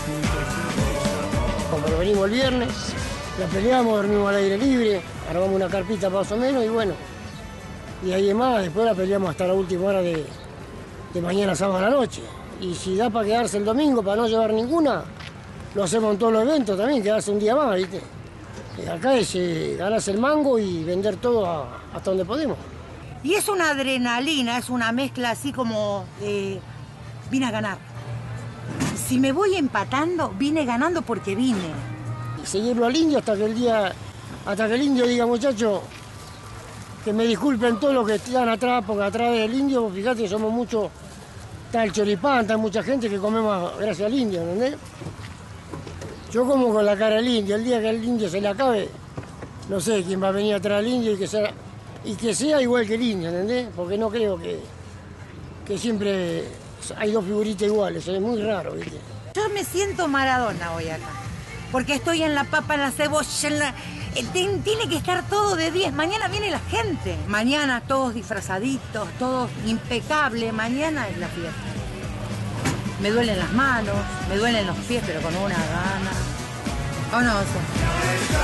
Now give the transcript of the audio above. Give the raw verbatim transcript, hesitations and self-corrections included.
Como venimos el viernes, la peleamos, dormimos al aire libre, armamos una carpita más o menos y bueno. Y ahí más, después la peleamos hasta la última hora de, de mañana sábado a la noche. Y si da para quedarse el domingo, para no llevar ninguna, lo hacemos en todos los eventos también, quedarse un día más, ¿viste? Y acá es eh, ganarse el mango y vender todo a, hasta donde podemos. Y es una adrenalina, es una mezcla así como de vine a ganar. Si me voy empatando, vine ganando porque vine. Y seguirlo al indio hasta que el día, hasta que el indio diga, muchachos, que me disculpen todos los que están atrás, porque atrás del indio, fíjate, somos muchos, está el choripán, está mucha gente que comemos gracias al indio, ¿entendés? Yo como con la cara del indio, el día que el indio se le acabe, no sé quién va a venir atrás del indio y que sea, y que sea igual que el indio, ¿entendés? Porque no creo que, que siempre hay dos figuritas iguales, es muy raro, ¿viste? Yo me siento Maradona hoy acá, porque estoy en la papa, en la cebolla, en la... Tiene que estar todo de diez. Mañana viene la gente. Mañana todos disfrazaditos, todos impecables. Mañana es la fiesta. Me duelen las manos, me duelen los pies, pero con una gana. ¿O no, Oso?